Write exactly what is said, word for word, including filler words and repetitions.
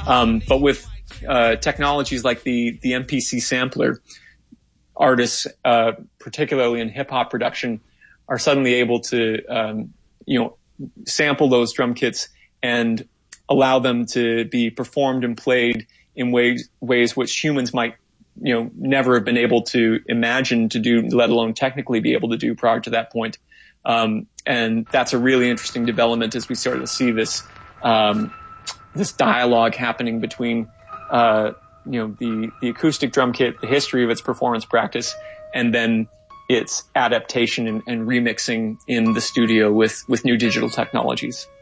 Um, but with uh, technologies like the the M P C sampler, artists, uh, particularly in hip hop production, are suddenly able to um, you know sample those drum kits and allow them to be performed and played in ways ways which humans might you know never have been able to imagine to do, let alone technically be able to do prior to that point. Um, and that's a really interesting development as we start to see this um, this dialogue happening between uh, you know the the acoustic drum kit, the history of its performance practice, and then its adaptation and, and remixing in the studio with with new digital technologies.